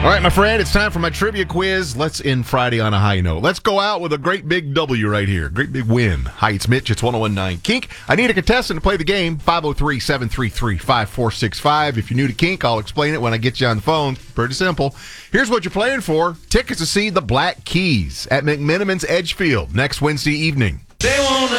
All right, my friend, it's time for my trivia quiz. Let's end Friday on a high note. Let's go out with a great big W right here. Great big win. Hi, it's Mitch. It's 1019 Kink. I need a contestant to play the game. 503-733-5465. If you're new to Kink, I'll explain it when I get you on the phone. Pretty simple. Here's what you're playing for. Tickets to see the Black Keys at McMenamin's Edgefield next Wednesday evening.